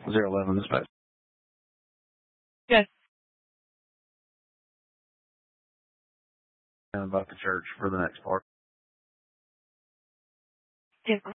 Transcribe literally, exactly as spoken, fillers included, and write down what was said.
zero eleven dispatch. Yes. And about the church for the next part. Yes.